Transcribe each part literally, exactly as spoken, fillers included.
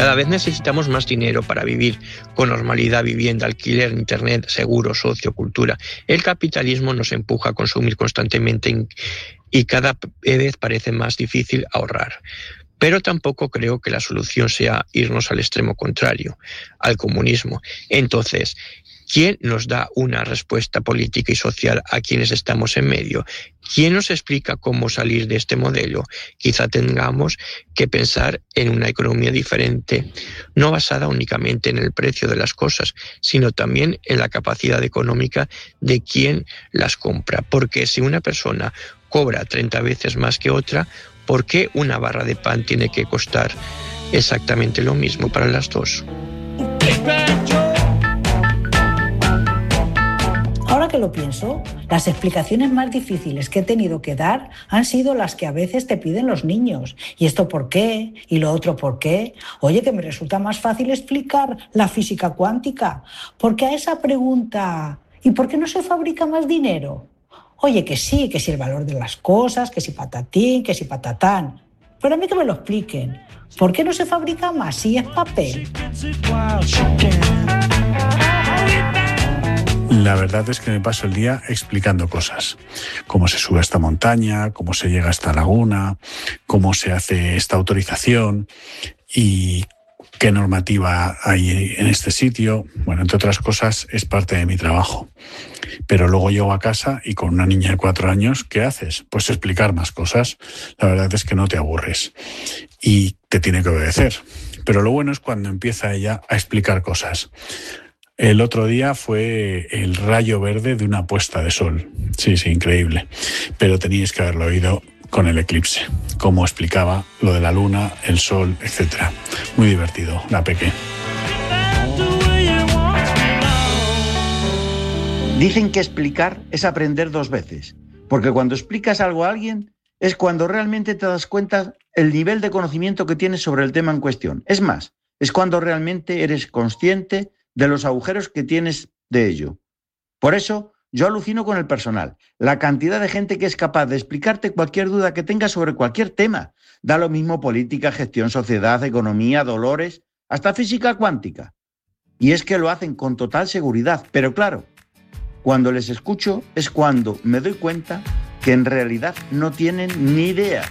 Cada vez necesitamos más dinero para vivir con normalidad, vivienda, alquiler, internet, seguro, socio, cultura. El capitalismo nos empuja a consumir constantemente y cada vez parece más difícil ahorrar. Pero tampoco creo que la solución sea irnos al extremo contrario, al comunismo. Entonces, ¿quién nos da una respuesta política y social a quienes estamos en medio? ¿Quién nos explica cómo salir de este modelo? Quizá tengamos que pensar en una economía diferente, no basada únicamente en el precio de las cosas, sino también en la capacidad económica de quien las compra. Porque si una persona cobra treinta veces más que otra, ¿por qué una barra de pan tiene que costar exactamente lo mismo para las dos? Ahora que lo pienso, las explicaciones más difíciles que he tenido que dar han sido las que a veces te piden los niños. ¿Y esto por qué? ¿Y lo otro por qué? Oye, que me resulta más fácil explicar la física cuántica. Porque a esa pregunta, ¿y por qué no se fabrica más dinero? Oye, que sí, que si el valor de las cosas, que si patatín, que si patatán. Pero a mí que me lo expliquen. ¿Por qué no se fabrica más si es papel? La verdad es que me paso el día explicando cosas. Cómo se sube a esta montaña, cómo se llega a esta laguna, cómo se hace esta autorización y qué normativa hay en este sitio. Bueno, entre otras cosas, es parte de mi trabajo. Pero luego llego a casa y con una niña de cuatro años, ¿qué haces? Pues explicar más cosas. La verdad es que no te aburres y te tiene que obedecer. Pero lo bueno es cuando empieza ella a explicar cosas. El otro día fue el rayo verde de una puesta de sol. Sí, sí, increíble. Pero teníais que haberlo oído con el eclipse. Cómo explicaba lo de la luna, el sol, etcétera. Muy divertido, la peque. Dicen que explicar es aprender dos veces. Porque cuando explicas algo a alguien es cuando realmente te das cuenta el nivel de conocimiento que tienes sobre el tema en cuestión. Es más, es cuando realmente eres consciente de los agujeros que tienes de ello. Por eso, yo alucino con el personal. La cantidad de gente que es capaz de explicarte cualquier duda que tengas sobre cualquier tema. Da lo mismo política, gestión, sociedad, economía, dolores, hasta física cuántica. Y es que lo hacen con total seguridad. Pero claro, cuando les escucho es cuando me doy cuenta que en realidad no tienen ni idea.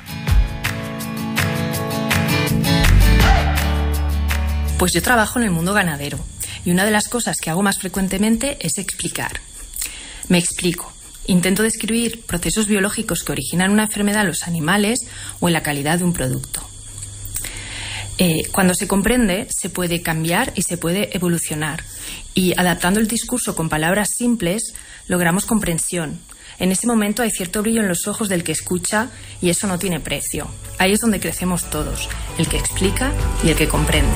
Pues yo trabajo en el mundo ganadero. Y una de las cosas que hago más frecuentemente es explicar. Me explico. Intento describir procesos biológicos que originan una enfermedad en los animales o en la calidad de un producto. Eh, cuando se comprende, se puede cambiar y se puede evolucionar. Y adaptando el discurso con palabras simples, logramos comprensión. En ese momento hay cierto brillo en los ojos del que escucha y eso no tiene precio. Ahí es donde crecemos todos, el que explica y el que comprende.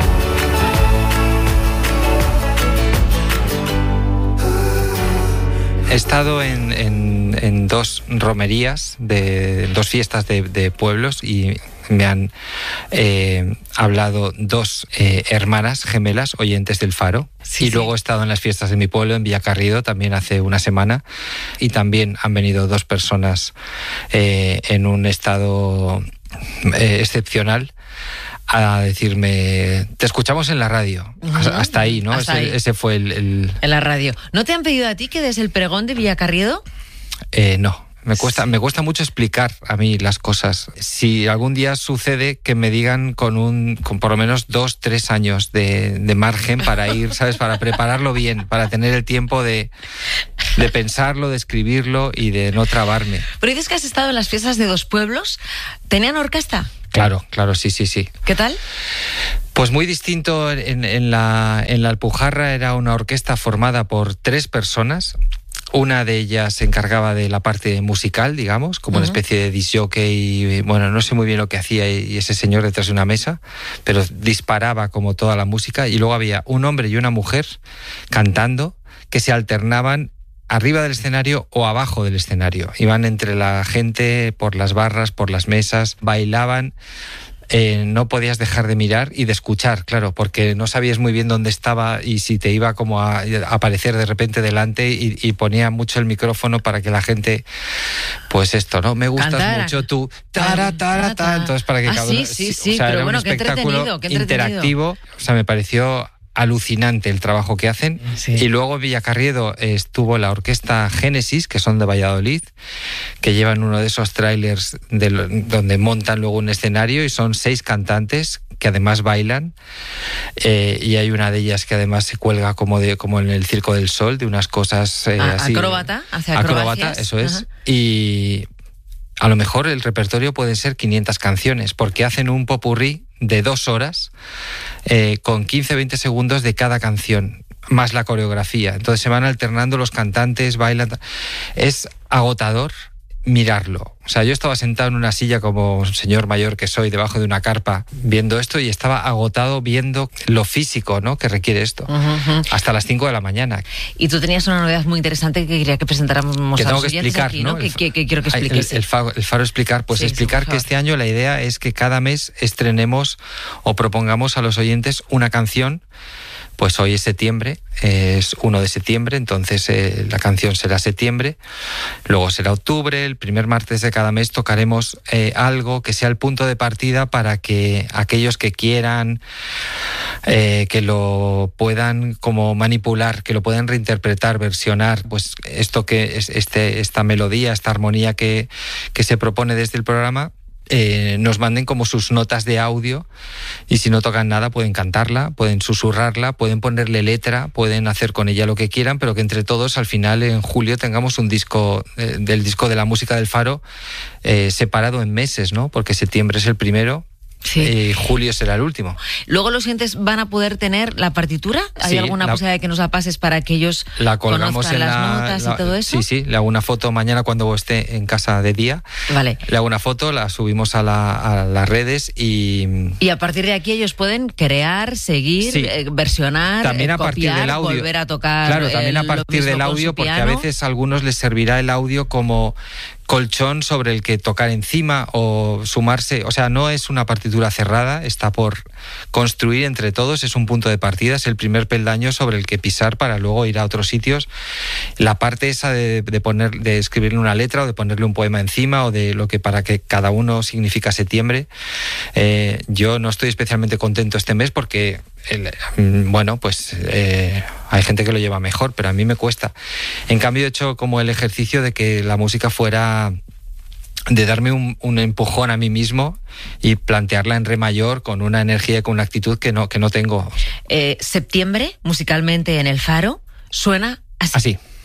He estado en, en, en dos romerías, de dos fiestas de, de pueblos y me han eh, hablado dos eh, hermanas gemelas oyentes del Faro. Sí, y luego sí. He estado en las fiestas de mi pueblo, en Villacarriedo, también hace una semana. Y también han venido dos personas eh, en un estado eh, excepcional a decirme, te escuchamos en la radio. Uh-huh. Hasta ahí, ¿no? Hasta ese, ahí. ese fue el, el... En la radio. ¿No te han pedido a ti que des el pregón de Villacarriedo? Eh, no. Me cuesta, sí. me cuesta mucho explicar a mí las cosas. Si algún día sucede que me digan con un, con por lo menos dos, tres años de, de margen para ir, ¿sabes? Para prepararlo bien, para tener el tiempo de, de pensarlo, de escribirlo y de no trabarme. Pero dices que has estado en las fiestas de dos pueblos. ¿Tenían orquesta? Claro, claro, sí, sí, sí. ¿Qué tal? Pues muy distinto. En, en, la, en la Alpujarra era una orquesta formada por tres personas. Una de ellas se encargaba de la parte musical, digamos, como uh-huh. una especie de disc jockey. Bueno, no sé muy bien lo que hacía y ese señor detrás de una mesa, pero disparaba como toda la música. Y luego había un hombre y una mujer cantando que se alternaban arriba del escenario o abajo del escenario. Iban entre la gente por las barras, por las mesas, bailaban. eh, no podías dejar de mirar y de escuchar, claro, porque no sabías muy bien dónde estaba y si te iba como a, a aparecer de repente delante y, y ponía mucho el micrófono para que la gente, pues esto, ¿no? Me gustas Cantara. mucho tú, tara, tara, tara, entonces para que ah, cada sí, uno, sí, o sí, sea, pero era bueno, un qué espectáculo entretenido, qué entretenido. interactivo, o sea, me pareció alucinante el trabajo que hacen. Sí. Y luego en Villacarriedo estuvo la orquesta Génesis, que son de Valladolid, que llevan uno de esos trailers de lo, donde montan luego un escenario y son seis cantantes que además bailan, eh, y hay una de ellas que además se cuelga como de como en el Circo del Sol, de unas cosas eh, ah, así. Acróbata, hace acróbata, acrobacias. eso es. Ajá. Y a lo mejor el repertorio puede ser quinientas canciones, porque hacen un popurrí de dos horas eh, con quince a veinte segundos de cada canción, más la coreografía. Entonces se van alternando los cantantes, bailan. Es agotador mirarlo. O sea, yo estaba sentado en una silla como un señor mayor que soy, debajo de una carpa, viendo esto, y estaba agotado viendo lo físico, ¿no?, que requiere esto. Uh-huh. Hasta las cinco de la mañana. Y tú tenías una novedad muy interesante que quería que presentáramos que a tengo los que oyentes explicar, aquí, ¿no? ¿no? Que, que, que quiero que expliques. El, el, faro, el faro explicar, pues sí, explicar sí, que este año la idea es que cada mes estrenemos o propongamos a los oyentes una canción. Pues hoy es septiembre, es uno de septiembre, entonces eh, la canción será septiembre, luego será octubre, el primer martes de cada mes tocaremos eh, algo que sea el punto de partida para que aquellos que quieran, eh, que lo puedan como manipular, que lo puedan reinterpretar, versionar, pues esto que es este, esta melodía, esta armonía que, que se propone desde el programa, Eh, nos manden como sus notas de audio, y si no tocan nada pueden cantarla, pueden susurrarla, pueden ponerle letra, pueden hacer con ella lo que quieran, pero que entre todos al final en julio tengamos un disco eh, del disco de la música del Faro eh, separado en meses, ¿no? Porque septiembre es el primero. Sí. Y julio será el último. Luego los oyentes van a poder tener la partitura. ¿Hay sí, alguna la, posibilidad de que nos la pases para que ellos la colgamos conozcan en las la, notas la, y todo eso? Sí, sí, le hago una foto mañana cuando esté en casa de día. Vale. Le hago una foto, la subimos a, la, a las redes y... Y a partir de aquí ellos pueden crear, seguir, sí. eh, versionar, también eh, a partir copiar, del audio. volver a tocar. Claro, también el, a partir del audio, porque a veces a algunos les servirá el audio como colchón sobre el que tocar encima o sumarse. O sea, no es una partitura cerrada, está por construir entre todos, es un punto de partida, es el primer peldaño sobre el que pisar para luego ir a otros sitios. La parte esa de, de poner, de escribirle una letra o de ponerle un poema encima o de lo que para que cada uno significa septiembre. Eh, yo no estoy especialmente contento este mes porque el, bueno, pues eh, hay gente que lo lleva mejor, pero a mí me cuesta. En cambio he hecho como el ejercicio de que la música fuera, de darme un, un empujón a mí mismo y plantearla en re mayor con una energía y con una actitud que no, que no tengo. Eh, septiembre, musicalmente en el Faro, suena así. Así.